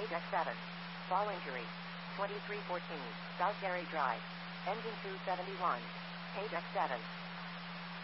Deck 7. Fall injury. 2314, South Gary Drive. Engine 271. Deck 7.